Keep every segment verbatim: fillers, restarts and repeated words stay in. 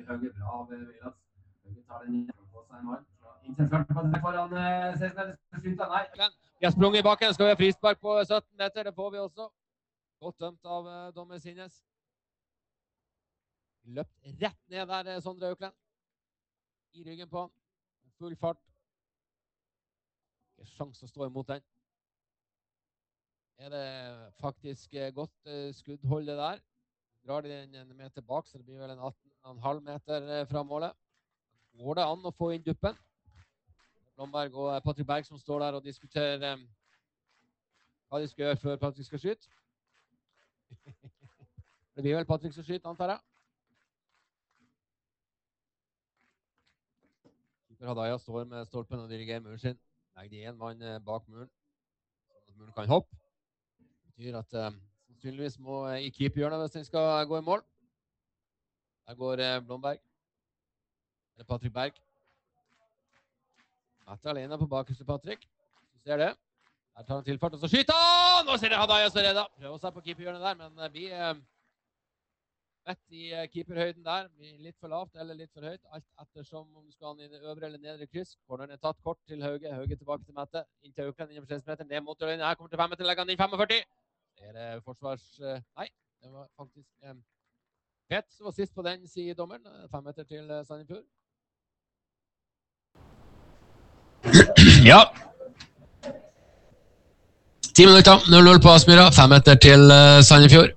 Høge, bra av Vilas. Høge tar den på seg en mann. Intensivert på det foran seksten meter. Nei. Vi har sprunget i bakken, skal vi ha frispark på sytten meter, det får vi også. Godt dømt av dommer Sinnes. Løpt rett ned der, Sondre Auklend. I ryggen på han. Full fart. Ikke sjans å stå imot den. Er det faktisk godt skuddholdet der. Drar de den en meter bak, så det blir vel en atten komma fem meter fra målet. Går det an å få inn duppen? Blomberg og Patrick Berg som står der og diskuterer um, hva de skal gjøre før Patrick skal skyte. Det blir vel Patrick som skyter, antar jeg. Keeper Hadaya står med stolpen og dirigerer muren sin. Legger de en mann bak muren, så at muren kan hoppe. Det betyr at um, sannsynligvis må i keeperhjørnet hvis den skal gå i mål. Der går uh, Blomberg. Eller Patrick Berg. Mette alene på bakerste Patrick. Du ser det. Her tar han tilfart, og så skyter han! Nå ser det Hadaya så redda. Prøver seg på keeperhjørnet der, men blir eh, vett i eh, keeperhøyden der. Blir litt for lavt eller litt for høyt. Alt ettersom om du skal han i det øvre eller nedre kryss. Corneren er tatt kort til Høge. Høge tilbake til Mette. Inn til Auklend, inn på seks meter. Ned mot døren. Her kommer til fem meter. Legger han inn femogførti. Det er eh, forsvars... Eh, nei, det var faktisk... Eh, Pet som var sist på den, sier dommeren. Fem meter til eh, Sandefjord. Ja. ti minutter, null null på Aspmyra, fem meter til uh, Sandefjord.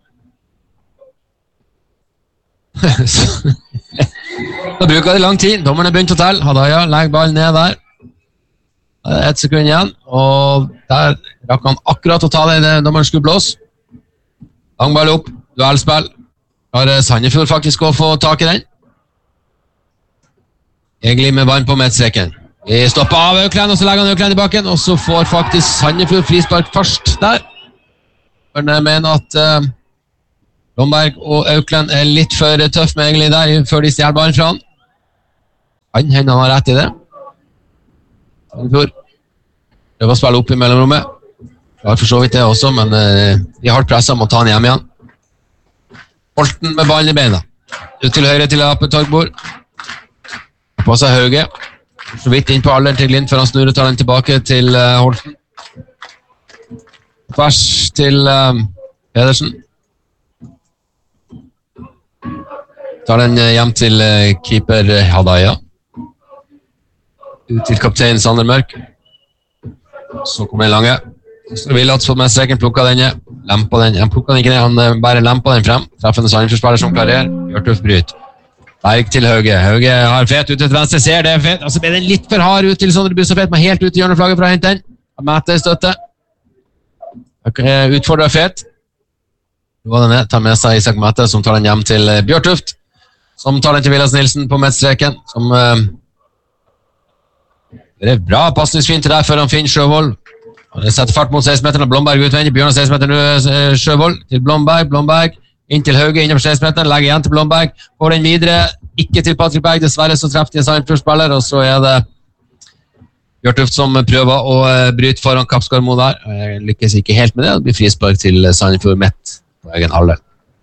Da bruker de lang tid, dommerne begynte å telle. Hadaya legger ballen ned der. Det er ett sekund igjen, og der rakk han akkurat å ta det i dommeren skulle blåse. Lang ball opp, duellspill. Har Sandefjord faktisk å få tak i den. Egentlig med vann på midtstreken. Vi stopper av Auklend, og så legger han Auklend i bakken, og så får faktisk Sandefjord frispark først der. For jeg mener at uh, Blomberg og Auklend er litt for tøff med egentlig der, før de stjeler ballen fra han. Han hender han har rett i det. Sandefjord prøver å spille opp i mellomrommet. Klar for så vidt det også, men uh, de har hardt presset, må ta han hjem igjen. Holten med ballen i beina. Ut til høyre til Ape Torgbord. På seg Høge. Så vidt inn på alderen til Glimt, før han snur og tar den tilbake til uh, Holten. Tvers til uh, Pedersen. Tar den uh, hjem til uh, keeper Hadaya. Ut til kaptein Sander Mørk. Så kommer den lange. Så Vilats på medstreken, plukket den ned. Lemper den. Han plukket den ikke ned, han uh, bare lemper den frem. Treffende Sandefjord-spiller som klarer. Bjørtulf bryt. Berg til Høge. Høge har fet ut til venstre, ser det er fet. Og så ble den litt for hard ut til Sondre Bussafet, men helt ut i hjørneflagget for å hente den. Mette støtte. Utfordrer fet. Nå var den ned. Tar med seg Isak Mette, som tar den hjem til Bjørtuft. Som tar den til Vilas Nilsen på midtstreken. Som uh, det er bra passningsfint der før han finner Sjøvold. Han setter fart mot seksten meter, Blomberg utvendig. Bjørn seksten meter nå, uh, Sjøvold til Blomberg. Blomberg. Inn til Høge, innenfor seksten meter, legger igjen til Blomberg, får den videre, ikke til Patrick Berg, dessverre så treffer de en Sandefjord-spiller, og så er det Bjørtuft som prøver å bryte foran Kapskarmo der. Jeg lykkes ikke helt med det, det blir frispark til Sandefjord midt på egen halvdel.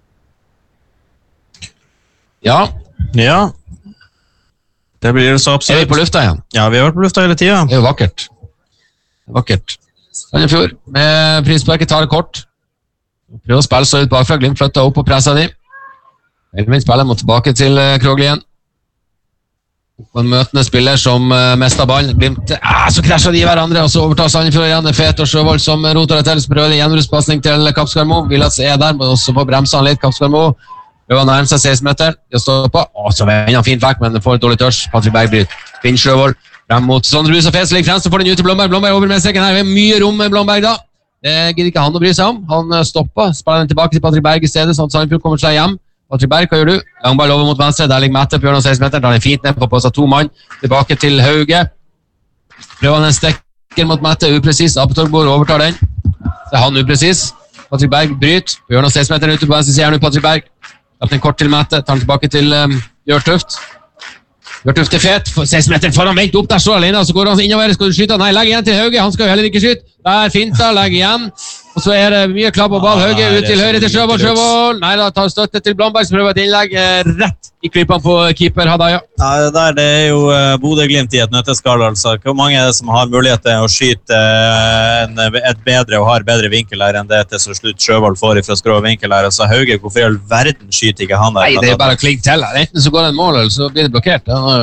Ja. Ja. Det blir så absolutt. Er vi på lufta igjen? Ja, vi har vært på lufta hele tiden. Det er jo vakkert. Vakkert. Sandefjord med frisparket tar det kort. Prøver å spille så ut bakfra, Glimt flytter opp og presser de. Elvin spiller mot tilbake til uh, Krogli igjen. Og en møtende spiller som uh, mester ballen. Glimt, ah, så krasjer de i hverandre, og så overtar Sandefjord igjen. Det er Fet og Sjøvold som roter det til, så prøver de gjenbrukspassning til Kapskarmo. Vilats er der, men også får bremse han litt, Kapskarmo. Prøver å nærme seg seksten meter. De står på. Å, så vender han fint vekk, men får et dårlig touch. Patrick Berg bryter. Finn Sjøvold. Frem mot Sondre Bussafet, så ligger fremst, så får den ut til Blomberg. Blomberg over med streken her. Det er mye rom med Blomberg da. Det gidder ikke han å bry seg om. Han stopper, spiller den tilbake til Patrick Berg i stedet, sånn at Sandefjord kommer seg hjem. Patrick Berg, hva gjør du? Langball over mot venstre, der ligger Mette på hjørnet seksten meter, tar den fint ned på på seg to mann. Tilbake til Høge. Prøver han en stekker mot Mette, upresis. Ape Torgbord overtar den. Det er han upresis. Patrick Berg bryter. På hjørnet seksten meter ute på venstre siden, Patrick Berg. Latt den kort til Mette, tar den tilbake til um, Bjørtuft. Bjørtuft er fet, seksten meter foran, vent opp der, så alene, så går han innover, skal du skyte? Nei, legg igjen til Høge, han skal jo heller ikke skyte. Der finta, legg igjen. Og så er det mye klapp og ball. Hauge ut til høyre til Sjøvold. Sjøvold. Nei da, tar støtte til Blomberg, som prøver et innlegg rett i klippene på keeper Hadaya. Ja, det der det er jo Bodø-Glimt i et nøtteskall, altså. Hvor mange er det som har mulighet til å skyte en, et bedre og har bedre vinkel her enn det til så slutt Sjøvold får fra skrå vinkel her? Altså, Hauge, hvorfor i all verden skyter ikke han der? Nei, det er bare å klinke til her. Enten så går det en mål, eller så blir det blokkert.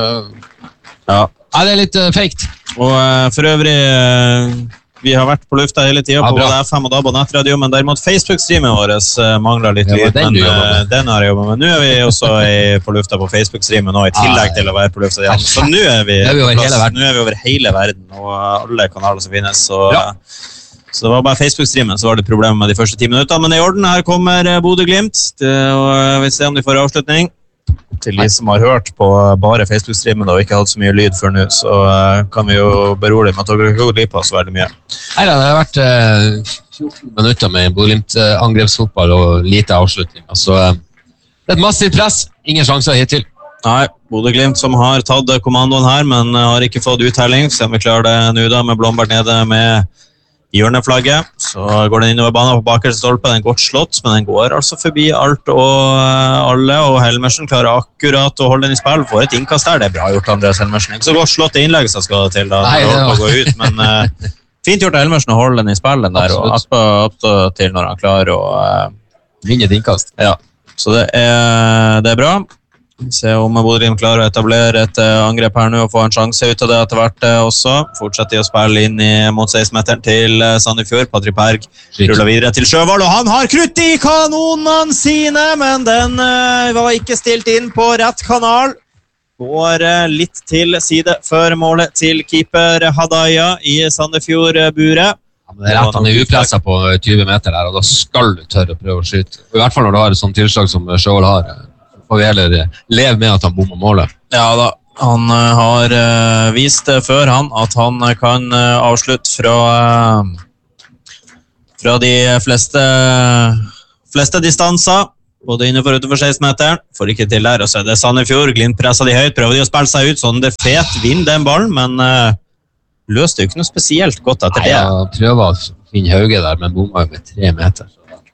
Ja, ja det er litt uh, feikt. Og uh, for øvrig... Uh, Vi har vært på lufta hele tiden ja, på F M og D A B og nettradio, men derimot Facebook-streamen vår uh, mangler litt lyd, men uh, den har jeg jobbet med. Nå er vi også i, på lufta på Facebook-streamen nå, i tillegg til å være på lufta. Ja. Så nå er vi, er vi over hele verden. Nå er vi over hele verden, og alle kanaler som finnes. Så, ja. så det var bare Facebook-streamen, så var det problemer med de første ti minutter. Men i orden, her kommer Bodø-Glimt, og vi ser om de får avslutning. Til de som har hørt på bare Facebook-streamen og ikke hatt så mye lyd før nå, så uh, kan vi jo berolige med at dere ikke går glipp av så veldig mye. Nei, det har vært uh, fjorten minutter med Bodø-Glimt-angrepsfotball og lite avslutning. Altså, uh, det er et massivt press, ingen sjanser hittil. Nei, Bodø-Glimt som har tatt kommandoen her, men uh, har ikke fått uttelling, så vi klarer det nå da med Blomberg nede med hjørneflagget, så går den innover banen på bakerste stolpe, den er godt slått, men den går altså forbi alt og alle, og Helmersen klarer akkurat å holde den i spill, får et innkast der, det er bra gjort Andreas Helmersen, ikke så godt slått det innlegget som skal til da, Nei, det var... å gå ut, men uh, fint gjort av Helmersen å holde den i spill, den der, og opp til når han klarer å uh, vinne et innkast. Ja, så det er, det er bra. Se om Bodø-Glimt klarer å etablere et uh, angrep her nå og få en sjanse ut av det etter hvert uh, også. Fortsetter å spille inn i, mot seksten-meteren til uh, Sandefjord. Patrick Berg ruller videre til Sjøvold, og han har krutt i kanonene sine, men den uh, var ikke stilt inn på rett kanal. Går uh, litt til side før målet til keeper Hadaya i Sandefjord-buret. Ja, men det er rett, han er upresset på tyve meter der, og da skal du tørre å prøve å skyte. I hvert fall når du har et sånt tilslag som Sjøvold har. Og vi heller leve med at han bommer målet. Ja da, han uh, har uh, vist uh, før han at han uh, kan uh, avslutte fra, uh, fra de fleste, fleste distanser, både innenfor og utenfor seksten-meteren. Får ikke til der, og så er det Sandefjord. Glimt presser de høyt, prøver de å spille seg ut, sånn det fet vinner den ballen, men uh, løste jo ikke noe spesielt godt etter det. Nei, jeg prøver å finne Hauge der, men bommer jo med tre meter.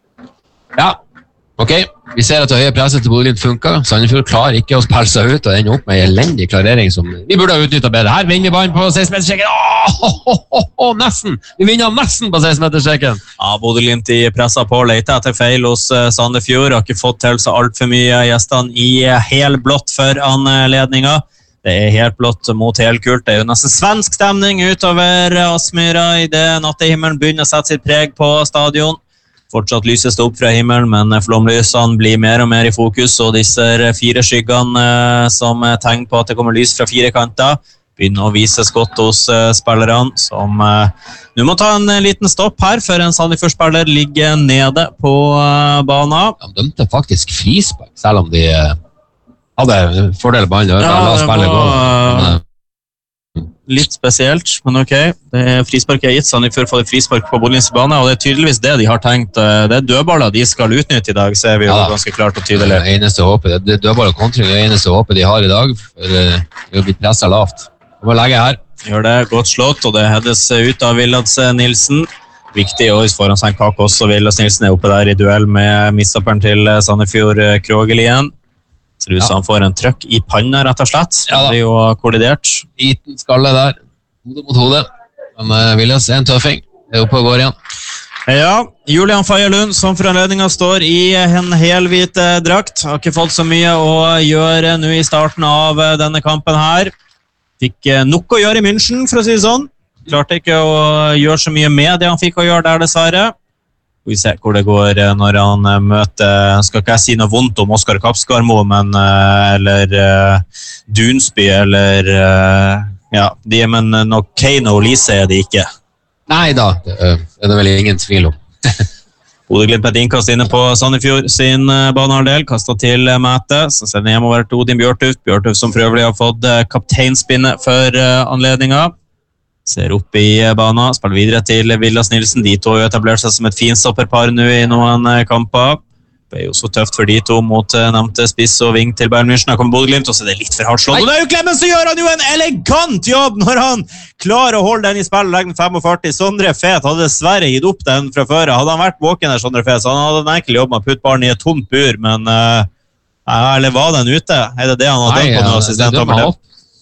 Ja, ok. Vi ser at det høye presset til Bodø-Glimt funker. Sandefjord klarer ikke å spille seg ut og ender opp med en elendig klarering som vi burde ha utnyttet bedre. Her vinner vi ballen på seksten-meterstreken. Åh, åh, åh, åh, nesten! Vi vinner nesten på seksten-meterstreken. Ja, Bodø-Glimt i presset på leite etter feil hos Sandefjord. Har ikke fått til så alt for mye gjestene i helblått for anledningen. Det er helt blått mot helkult. Det er jo nesten svensk stemning utover Aspmyra i det nattehimmelen begynner å sette sitt preg på stadion. Fortsatt lyses det opp fra himmelen, men flomlysene blir mer og mer i fokus, og disse fire skyggene eh, som tegner på at det kommer lys fra fire kanter, begynner å vises godt hos eh, spillerne, som eh, nå må ta en liten stopp her, før en Sandefjord-spiller ligger nede på eh, banen. De dømte faktisk frispark, selv om de eh, hadde fordel på ballen. Ja, det var... Litt spesielt, men ok. Det er frispark er gitt, Sandefjord får frispark på Bodø-Glimts bane, og det er tydeligvis det de har tenkt. Det er dødballer de skal utnytte i dag, ser vi jo ja, ganske klart og tydelig. Det eneste håpet, det er dødballer kontring, det eneste håpet de har i dag, for det er blitt presset lavt. Vi må legge her. Gjør det, godt slått, og det hedes ut av Villads Nilsen. Viktig, og foran seg Kakos, og Villads Nilsen er oppe der i duell med midtstopperen til Sandefjord Krogelien. Ser ut som han får en trøkk i panna, rett og slett. Ja, det er jo kollidert. Liten skalle der, hode mot hode. Men uh, Viljas er en tøffing. Det er oppe og går igjen. Ja, Julian Feierlund, som for anledningen står i en helhvit eh, drakt. Har ikke fått så mye å gjøre nå i starten av eh, denne kampen her. Fikk eh, nok å gjøre i München, for å si det sånn. Klarte ikke å gjøre så mye med det han fikk å gjøre der, dessverre. Vi ser hvor det går når han møter, skal ikke jeg si noe vondt om Oskar Kapskarmo, men eller uh, Dunsby, eller uh, ja, de er, men noe Kane og Lise er de ikke. Nei da, det er det vel ingen tvil om. Bodø-Glimt et innkast inne på Sandefjord sin banehalvdel, kastet til Mæte, så sender hjemover til Odin Bjørtuf, Bjørtuf som for øvrig har fått kapteinspinnet for uh, anledningen. Ser opp i banen, spiller videre til Villads Nilsen. De to har etablert seg som et finstopperpar nå i noen kamper. Det er jo så tøft for de to mot uh, nevnte spiss og ving til Bayern München. Her kommer Bodø-Glimt, og så er det litt for hardt slått. Og det er jo Clemens, så gjør han jo en elegant jobb når han klarer å holde den i spill, leggen førtifem. Sondre Fet hadde dessverre gitt opp den fra før. Hadde han vært våken der, Sondre Fet, så han hadde en enkel jobb med å putte ballen i et tomt bur, men uh, eller var den ute? Er det det han har dømt på nå, assistent Tommer?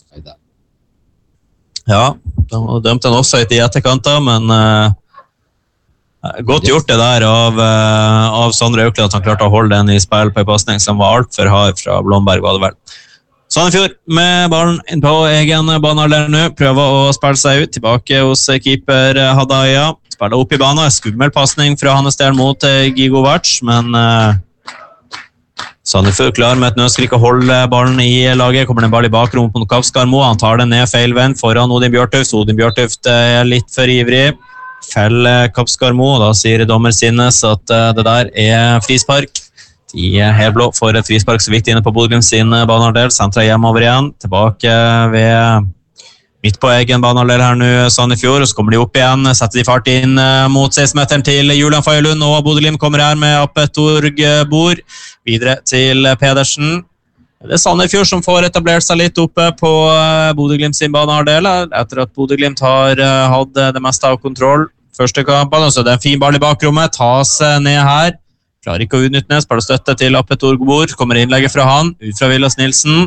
Ja, han dømte en offside i etterkant da, men... Uh, Godt gjort det der av, uh, av Sondre Auklend at han klarte å holde den i spill på en passning som var alt for hard fra Blomberg, var det vel. Sandefjord med ballen inn på egen banealder nå, prøver å spille seg ut, tilbake hos keeper Hadaya, spiller opp i banen, skummel passning fra Hannes del mot uh, Gigovac, men uh, Sandefjord klar med et nødskrik å holde ballen i laget, kommer den ball i bakrom på Kavskarmo, han tar den ned feil venn foran Odin Bjørtuft, Odin Bjørtuft er litt for ivrig, Fell Kapskarmo, da sier dommer Sinnes at uh, det der er frispark. De helblå får et frispark så vidt inne på Bodø sin banehalvdel, sentrer hjemover igjen, tilbake ved midt på egen banehalvdel her nå Sandefjord, og så kommer de opp igjen, setter de fart inn uh, mot seksten-meteren til Julian Fagerlund, og Bodø-Glimt kommer her med Appetorg Bor, videre til Pedersen. Det er Sandefjord som får etablert seg litt oppe på Bodø-Glimt sin banehalvdel, etter at Bodø-Glimt har hatt det meste av kontroll første kampen, og så det er en fin ball i bakrommet, tas ned her, klarer ikke å utnytte ned, spiller støtte til Appetorg Bor, kommer innlegget fra han, ut fra Vilas Nilsen.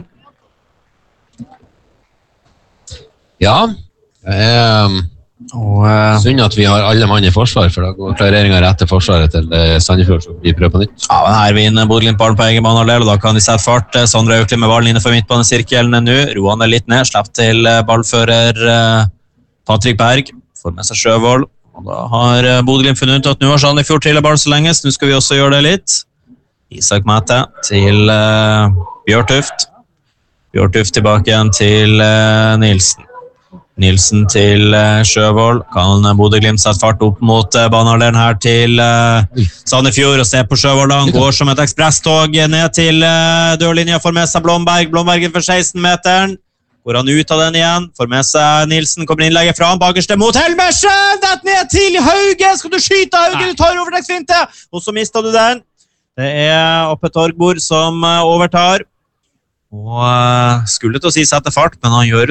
Ja, um, og uh, synd at vi har alle mann i forsvar, for da går klareringen rett til forsvaret til uh, Sandefjord, så vi prøver på nytt. Ja, men her vinner Bodø-Glimt ballen på egen banehalvdel, og da kan de sette fart. Sondre Auklend med ballen inne for midtbanesirkelen nå, roer han litt ned, slipper til ballfører uh, Patrick Berg, får med seg Sjøvold, og da har uh, Bodø-Glimt funnet ut at nå har Sandefjord trillet ball så lenge, så nå skal vi også gjøre det litt. Isak Mæte til uh, Bjørtuft, Bjørtuft tilbake igjen til uh, Nilsen. Nilsen til uh, Sjøvold, kan Bodø-Glimt sette fart opp mot uh, banehalvdelen her til uh, Sandefjord, og se på Sjøvold, han går som et ekspresstog ned til uh, dørlinja, får med seg Blomberg, Blomberg for seksten-meteren, går han ut av den igjen, får med seg Nilsen, kommer innlegget fra han, bakerste mot Helmersen, dett ned til Hauge, skal du skyte Hauge, du tar overtekksfinte, og så mistet du den, det er Appetorg Bor som uh, overtar, og uh, skulle til å si sette fart, men han gjør